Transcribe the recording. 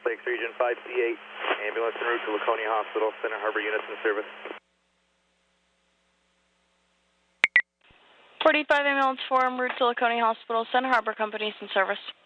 Lakes Region 5C8, ambulance en route to Laconia Hospital, Center Harbor units in service. 45 ambulance 4 en route to Laconia Hospital, Center Harbor companies in service.